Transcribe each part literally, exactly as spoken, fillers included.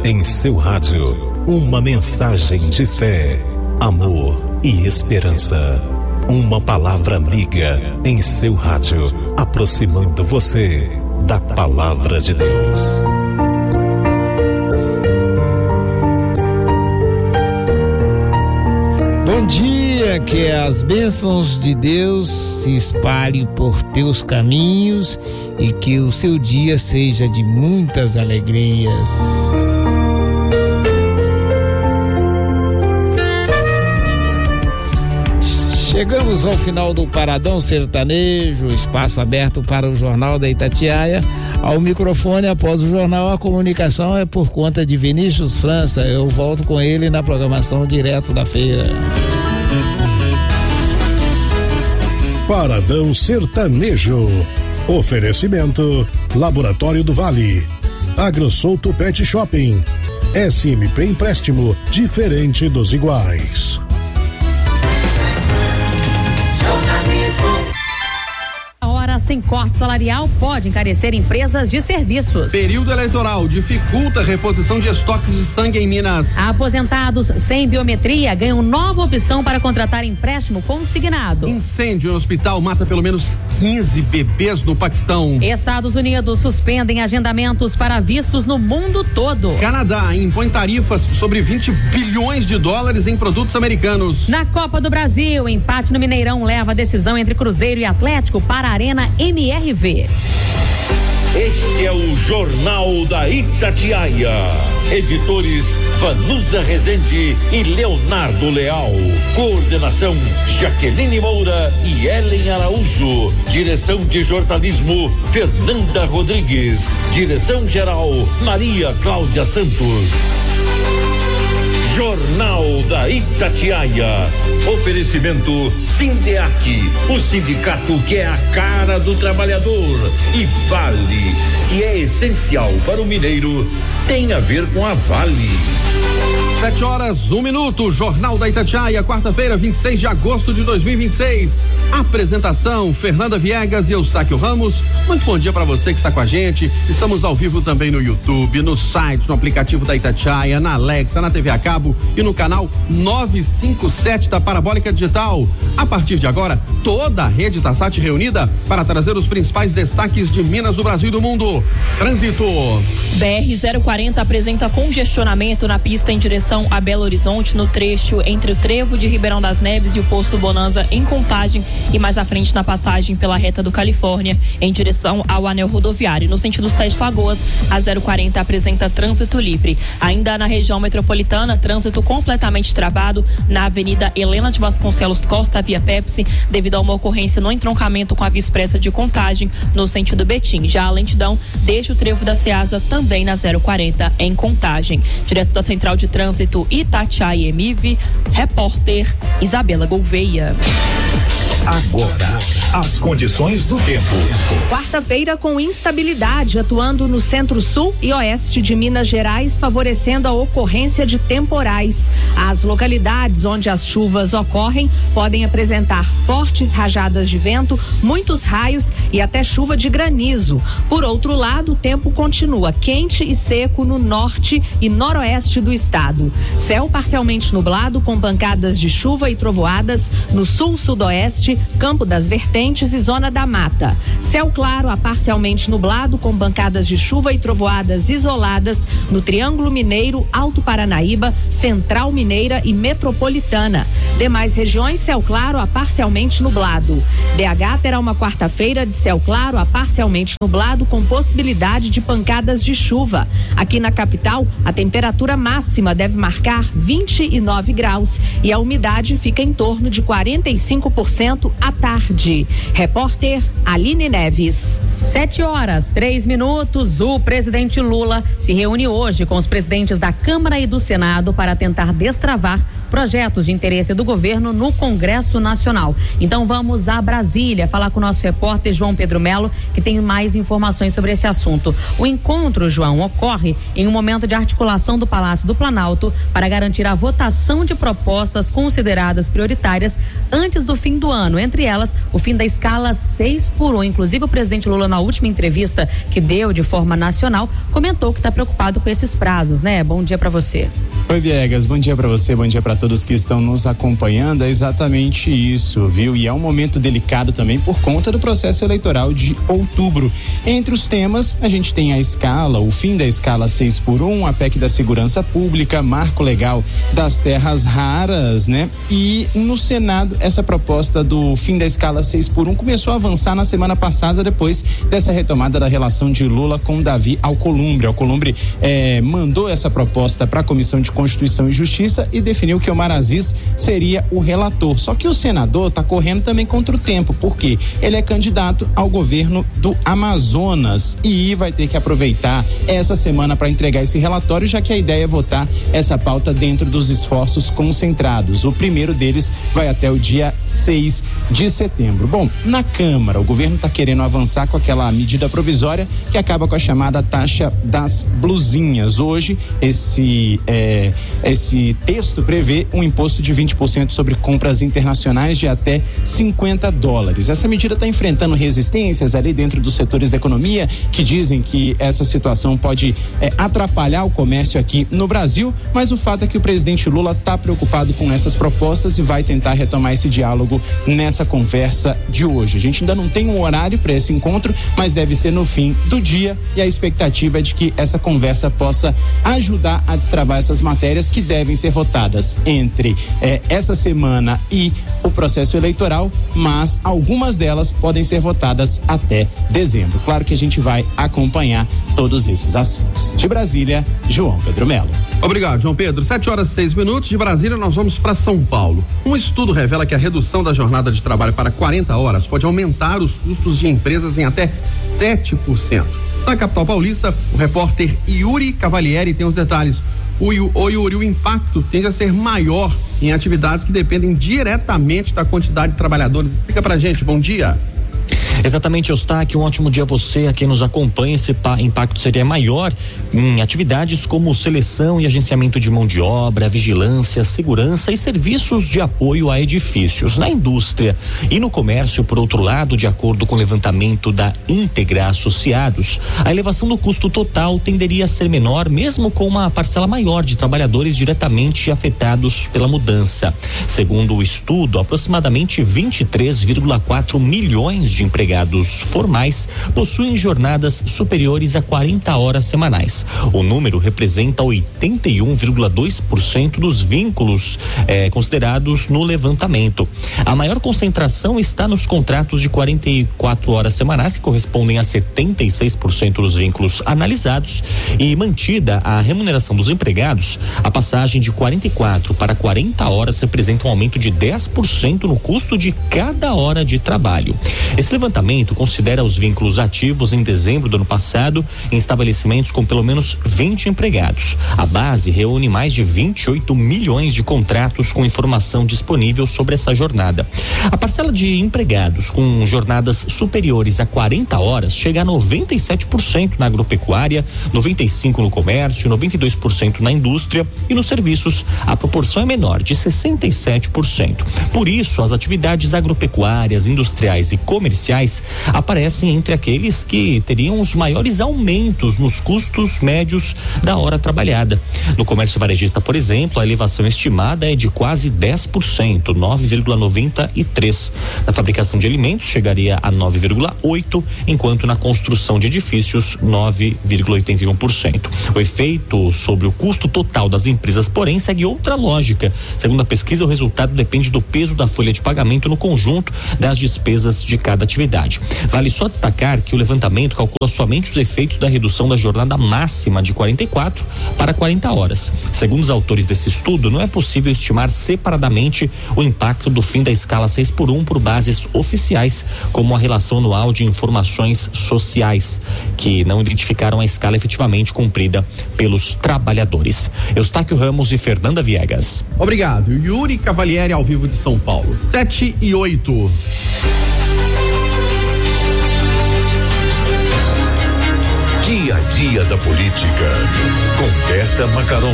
em seu rádio, uma mensagem de fé, amor e esperança. Uma palavra amiga em seu rádio, aproximando você da palavra de Deus. Bom dia, que as bênçãos de Deus se espalhem por teus caminhos e que o seu dia seja de muitas alegrias. Chegamos ao final do Paradão Sertanejo, espaço aberto para o Jornal da Itatiaia. Ao microfone, após o jornal, a comunicação é por conta de Vinícius França. Eu volto com ele na programação direto da feira. Paradão Sertanejo. Oferecimento: Laboratório do Vale, AgroSouto Pet Shopping, S M P Empréstimo, diferente dos iguais. Sem corte salarial pode encarecer empresas de serviços. Período eleitoral dificulta a reposição de estoques de sangue em Minas. Aposentados sem biometria ganham nova opção para contratar empréstimo consignado. Incêndio em hospital mata pelo menos quinze bebês no Paquistão. Estados Unidos suspendem agendamentos para vistos no mundo todo. Canadá impõe tarifas sobre vinte bilhões de dólares em produtos americanos. Na Copa do Brasil, empate no Mineirão leva a decisão entre Cruzeiro e Atlético para a Arena M R V. Este é o Jornal da Itatiaia. Editores Vanusa Rezende e Leonardo Leal. Coordenação Jaqueline Moura e Ellen Araújo. Direção de jornalismo Fernanda Rodrigues. Direção geral Maria Cláudia Santos. Jornal da Itatiaia. Oferecimento Sindeac, o sindicato que é a cara do trabalhador. E Vale, se é essencial para o mineiro, tem a ver com a Vale. Sete horas, um minuto, Jornal da Itatiaia, quarta-feira, vinte e seis de agosto de dois mil e vinte e seis. Apresentação, Fernanda Viegas e Eustáquio Ramos. Muito bom dia para você que está com a gente. Estamos ao vivo também no YouTube, no site, no aplicativo da Itatiaia, na Alexa, na T V a cabo e no canal novecentos e cinquenta e sete da Parabólica Digital. A partir de agora, toda a rede Tassat reunida para trazer os principais destaques de Minas, do Brasil e do mundo. Trânsito. B R zero quarenta apresenta congestionamento na pista em direção a Belo Horizonte, no trecho entre o Trevo de Ribeirão das Neves e o Poço Bonanza, em Contagem, e mais à frente na passagem pela reta do Califórnia, em direção ao anel rodoviário. No sentido Sete Lagoas, a zero quarenta apresenta trânsito livre. Ainda na região metropolitana, trânsito completamente travado na Avenida Helena de Vasconcelos Costa, via Pepsi, devido a uma ocorrência no entroncamento com a Via Expressa de Contagem, no sentido Betim. Já a lentidão deixa o Trevo da Ceasa também na zero quarenta, em Contagem. Direto da Central de Trânsito Itatiaia M I V, repórter Isabela Gouveia. Agora, as condições do tempo. Quarta-feira com instabilidade atuando no centro-sul e oeste de Minas Gerais, favorecendo a ocorrência de temporais. As localidades onde as chuvas ocorrem podem apresentar fortes rajadas de vento, muitos raios e até chuva de granizo. Por outro lado, o tempo continua quente e seco no norte e noroeste do estado. Céu parcialmente nublado com pancadas de chuva e trovoadas no sul-sudoeste, Campo das Vertentes e Zona da Mata. Céu claro a parcialmente nublado com pancadas de chuva e trovoadas isoladas no Triângulo Mineiro, Alto Paranaíba, Central Mineira e Metropolitana. Demais regiões, céu claro a parcialmente nublado. B H terá uma quarta-feira de céu claro a parcialmente nublado com possibilidade de pancadas de chuva. Aqui na capital, a temperatura máxima deve marcar vinte e nove graus e a umidade fica em torno de quarenta e cinco por cento à tarde. Repórter Aline Neves. Sete horas, três minutos. O presidente Lula se reúne hoje com os presidentes da Câmara e do Senado para tentar destravar projetos de interesse do governo no Congresso Nacional. Então vamos a Brasília falar com o nosso repórter João Pedro Melo, que tem mais informações sobre esse assunto. O encontro, João, ocorre em um momento de articulação do Palácio do Planalto para garantir a votação de propostas consideradas prioritárias antes do fim do ano, entre elas o fim da escala seis por um. Inclusive o presidente Lula, na última entrevista que deu de forma nacional, comentou que está preocupado com esses prazos, né? Bom dia para você. Oi, Viegas, bom dia para você, bom dia para todos que estão nos acompanhando. É exatamente isso, viu? E é um momento delicado também por conta do processo eleitoral de outubro. Entre os temas, a gente tem a escala, o fim da escala seis por um, a P E C da segurança pública, marco legal das terras raras, né? E no Senado, essa proposta do fim da escala seis por um começou a avançar na semana passada, depois dessa retomada da relação de Lula com Davi Alcolumbre. Alcolumbre eh, mandou essa proposta para a Comissão de Constituição e Justiça e definiu que Omar Aziz seria o relator. Só que o senador está correndo também contra o tempo, porque ele é candidato ao governo do Amazonas e vai ter que aproveitar essa semana para entregar esse relatório, já que a ideia é votar essa pauta dentro dos esforços concentrados. O primeiro deles vai até o dia seis de setembro. Bom, na Câmara, o governo está querendo avançar com aquela medida provisória que acaba com a chamada taxa das blusinhas. Hoje, esse é, esse texto prevê um imposto de vinte por cento sobre compras internacionais de até cinquenta dólares. Essa medida está enfrentando resistências ali dentro dos setores da economia que dizem que essa situação pode é, atrapalhar o comércio aqui no Brasil, mas o fato é que o presidente Lula está preocupado com essas propostas e vai tentar retomar esse diálogo nessa conversa de hoje. A gente ainda não tem um horário para esse encontro, mas deve ser no fim do dia e a expectativa é de que essa conversa possa ajudar a destravar essas matérias que devem ser votadas entre eh, essa semana e o processo eleitoral, mas algumas delas podem ser votadas até dezembro. Claro que a gente vai acompanhar todos esses assuntos. De Brasília, João Pedro Melo. Obrigado, João Pedro. Sete horas e seis minutos. De Brasília, nós vamos para São Paulo. Um estudo revela que a redução da jornada de trabalho para quarenta horas pode aumentar os custos de empresas em até sete por cento. Na capital paulista, o repórter Yuri Cavalieri tem os detalhes. O, o Yuri, o impacto tende a ser maior em atividades que dependem diretamente da quantidade de trabalhadores. Explica pra gente, bom dia. Exatamente, Eustáquio, um ótimo dia a você, a quem nos acompanha. Esse impacto seria maior em atividades como seleção e agenciamento de mão de obra, vigilância, segurança e serviços de apoio a edifícios. Na indústria e no comércio, por outro lado, de acordo com o levantamento da Integra Associados, a elevação do custo total tenderia a ser menor, mesmo com uma parcela maior de trabalhadores diretamente afetados pela mudança. Segundo o estudo, aproximadamente vinte e três vírgula quatro milhões de empregados formais possuem jornadas superiores a quarenta horas semanais. O número representa oitenta e um vírgula dois por cento dos vínculos eh, considerados no levantamento. A maior concentração está nos contratos de quarenta e quatro horas semanais, que correspondem a setenta e seis por cento dos vínculos analisados, e mantida a remuneração dos empregados, a passagem de quarenta e quatro para quarenta horas representa um aumento de dez por cento no custo de cada hora de trabalho. Esse levantamento considera os vínculos ativos em dezembro do ano passado em estabelecimentos com pelo menos vinte empregados. A base reúne mais de vinte e oito milhões de contratos com informação disponível sobre essa jornada. A parcela de empregados com jornadas superiores a quarenta horas chega a noventa e sete por cento na agropecuária, noventa e cinco por cento no comércio, noventa e dois por cento na indústria, e nos serviços a proporção é menor, de sessenta e sete por cento. Por isso, as atividades agropecuárias, industriais e comerciais aparecem entre aqueles que teriam os maiores aumentos nos custos médios da hora trabalhada. No comércio varejista, por exemplo, a elevação estimada é de quase dez por cento, nove vírgula noventa e três por cento. Na fabricação de alimentos chegaria a nove vírgula oito por cento, enquanto na construção de edifícios nove vírgula oitenta e um por cento. O efeito sobre o custo total das empresas, porém, segue outra lógica. Segundo a pesquisa, o resultado depende do peso da folha de pagamento no conjunto das despesas de cada atividade. atividade. Vale só destacar que o levantamento calcula somente os efeitos da redução da jornada máxima de quarenta e quatro para quarenta horas. Segundo os autores desse estudo, não é possível estimar separadamente o impacto do fim da escala seis por um por bases oficiais, como a relação anual de informações sociais, que não identificaram a escala efetivamente cumprida pelos trabalhadores. Eustáquio Ramos e Fernanda Viegas. Obrigado. Yuri Cavalieri, ao vivo de São Paulo. Sete e oito. Dia a dia da política, com Berta Macaron.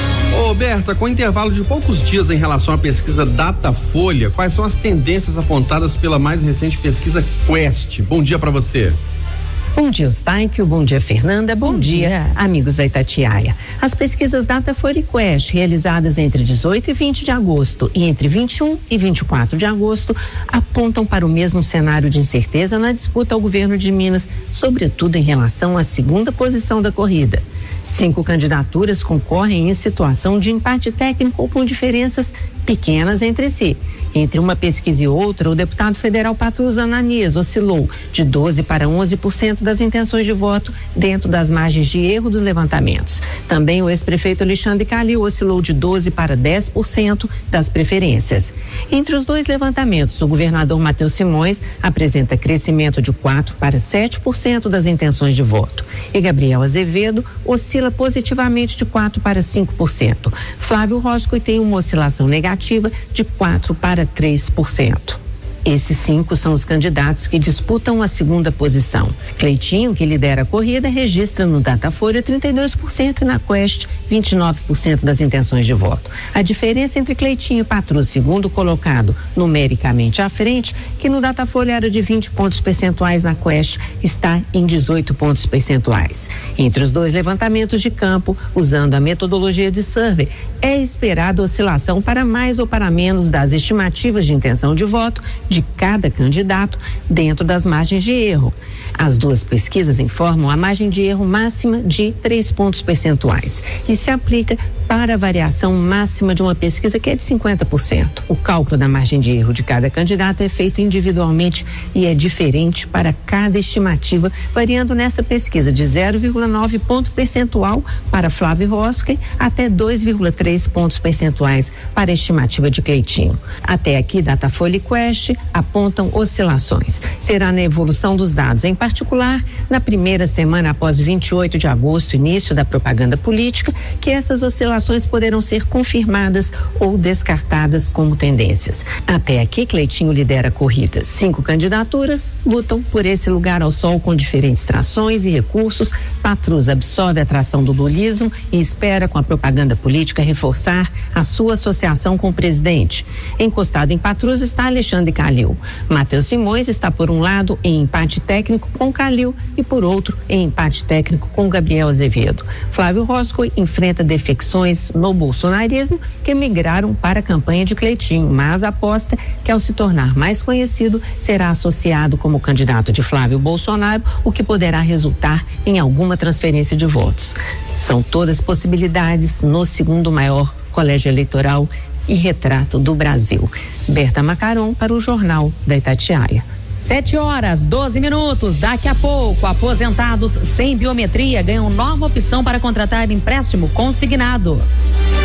Ô Berta, com intervalo de poucos dias em relação à pesquisa Datafolha, quais são as tendências apontadas pela mais recente pesquisa Quest? Bom dia para você. Bom dia, Eustáquio. Bom dia, Fernanda. Bom, Bom dia, dia, amigos da Itatiaia. As pesquisas Datafolha e Quest, realizadas entre dezoito e vinte de agosto e entre vinte e um e vinte e quatro de agosto, apontam para o mesmo cenário de incerteza na disputa ao governo de Minas, sobretudo em relação à segunda posição da corrida. Cinco candidaturas concorrem em situação de empate técnico ou com diferenças pequenas entre si. Entre uma pesquisa e outra, o deputado federal Patrus Ananias oscilou de doze para onze por cento das intenções de voto dentro das margens de erro dos levantamentos. Também o ex-prefeito Alexandre Calil oscilou de doze para dez por cento das preferências. Entre os dois levantamentos, o governador Matheus Simões apresenta crescimento de quatro para sete por cento das intenções de voto. E Gabriel Azevedo oscila positivamente de quatro para cinco por cento. Flávio Roscoe tem uma oscilação negativa de quatro para três por cento. Esses cinco são os candidatos que disputam a segunda posição. Cleitinho, que lidera a corrida, registra no Datafolha trinta e dois por cento e na Quest vinte e nove por cento das intenções de voto. A diferença entre Cleitinho e Patrus, segundo colocado numericamente à frente, que no Datafolha era de vinte pontos percentuais, na Quest está em dezoito pontos percentuais. Entre os dois levantamentos de campo, usando a metodologia de survey, é esperada oscilação para mais ou para menos das estimativas de intenção de voto de cada candidato dentro das margens de erro. As duas pesquisas informam a margem de erro máxima de três pontos percentuais, que se aplica para a variação máxima de uma pesquisa, que é de cinquenta por cento. O cálculo da margem de erro de cada candidato é feito individualmente e é diferente para cada estimativa, variando nessa pesquisa de zero vírgula nove ponto percentual para Flávio Roscoe até dois vírgula três pontos percentuais para a estimativa de Cleitinho. Até aqui, Datafolha e Quest apontam oscilações. Será na evolução dos dados, em particular na primeira semana após vinte e oito de agosto, início da propaganda política, que essas oscilações poderão ser confirmadas ou descartadas como tendências. Até aqui, Cleitinho lidera a corrida. Cinco candidaturas lutam por esse lugar ao sol com diferentes trações e recursos. Patrus absorve a tração do lulismo e espera, com a propaganda política, reforçar a sua associação com o presidente. Encostado em Patrus está Alexandre Calil. Matheus Simões está, por um lado, em empate técnico com Calil e, por outro, em empate técnico com Gabriel Azevedo. Flávio Roscoe enfrenta defecções no bolsonarismo que migraram para a campanha de Cleitinho, mas aposta que, ao se tornar mais conhecido, será associado como candidato de Flávio Bolsonaro, o que poderá resultar em alguma transferência de votos. São todas possibilidades no segundo maior colégio eleitoral e retrato do Brasil. Berta Macaron para o Jornal da Itatiaia. Sete horas, doze minutos. Daqui a pouco, aposentados sem biometria ganham nova opção para contratar empréstimo consignado.